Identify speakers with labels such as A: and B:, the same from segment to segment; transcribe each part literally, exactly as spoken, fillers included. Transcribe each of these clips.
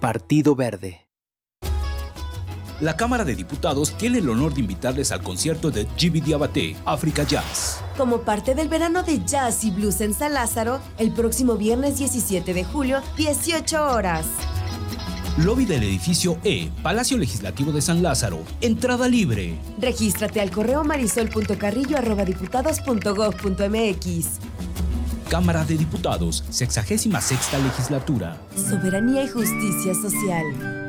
A: Partido Verde.
B: La Cámara de Diputados tiene el honor de invitarles al concierto de Djiby Diabaté, Africa Jazz.
C: Como parte del verano de jazz y blues en San Lázaro, el próximo viernes diecisiete de julio, dieciocho horas.
B: Lobby del edificio E, Palacio Legislativo de San Lázaro. Entrada libre.
C: Regístrate al correo marisol punto carrillo arroba diputados punto gob punto mx.
B: Cámara de Diputados, sexagésima sexta legislatura.
C: Soberanía y justicia social.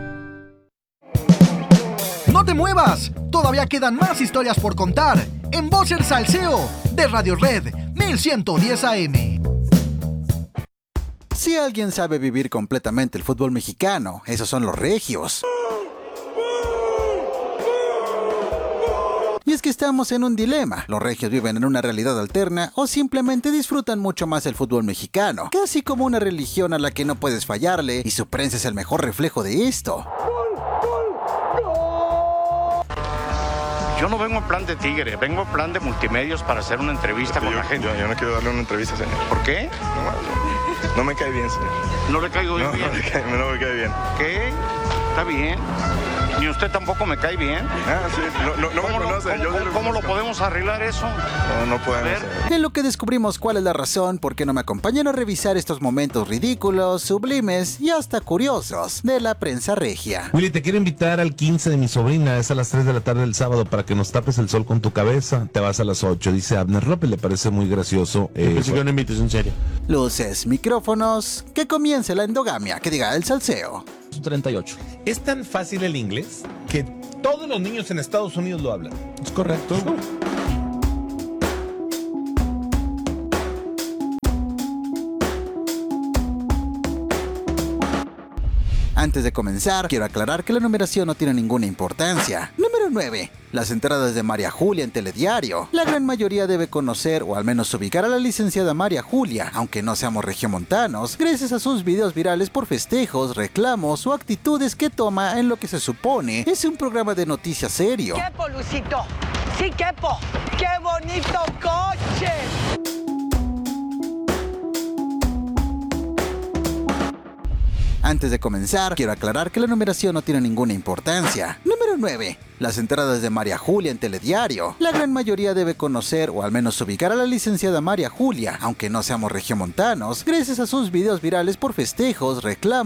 D: ¡No te muevas! Todavía quedan más historias por contar en Voz el Salseo de Radio Red mil ciento diez A M.
E: Si alguien sabe vivir completamente el fútbol mexicano, esos son los regios. Y es que estamos en un dilema. Los regios viven en una realidad alterna o simplemente disfrutan mucho más el fútbol mexicano, casi como una religión a la que no puedes fallarle, y su prensa es el mejor reflejo de esto.
F: Yo no vengo en plan de tigre, vengo en plan de multimedios para hacer una entrevista
G: yo,
F: con la gente.
G: Yo, yo no quiero darle una entrevista, señor.
F: ¿Por qué?
G: No, no, no me cae bien, señor.
F: ¿No le caigo
G: no,
F: bien?
G: No, me cae, no me cae bien.
F: ¿Qué? ¿Está bien? ¿Ni usted tampoco me cae bien?
G: Ah, sí, no, no, no
F: ¿Cómo,
G: me conoce,
F: lo,
G: yo
F: ¿cómo,
G: lo,
F: ¿cómo lo podemos arreglar eso?
G: No, no podemos.
E: En lo que descubrimos cuál es la razón por qué no me acompañan a revisar estos momentos ridículos, sublimes y hasta curiosos de la prensa regia.
H: Willy, te quiero invitar al quince de mi sobrina, es a las tres de la tarde del sábado, para que nos tapes el sol con tu cabeza. Te vas a las ocho, dice Abner López, le parece muy gracioso. Eh,
I: Pensé que no invites, en serio.
E: Luces, micrófonos, que comience la endogamia, que diga el salseo.
H: treinta y ocho.
I: Es tan fácil el inglés que todos los niños en Estados Unidos lo hablan.
H: Es correcto.
E: Antes de comenzar, quiero aclarar que la numeración no tiene ninguna importancia. Número nueve. Las entradas de María Julia en Telediario. La gran mayoría debe conocer o al menos ubicar a la licenciada María Julia, aunque no seamos regiomontanos, gracias a sus videos virales por festejos, reclamos o actitudes que toma en lo que se supone es un programa de noticias serio.
J: ¡Quepo, Luisito! ¡Sí, quepo! ¡Qué bonito coche!
E: Antes de comenzar, quiero aclarar que la numeración no tiene ninguna importancia. Número nueve. Las entradas de María Julia en Telediario. La gran mayoría debe conocer o al menos ubicar a la licenciada María Julia, aunque no seamos regiomontanos, gracias a sus videos virales por festejos, reclamos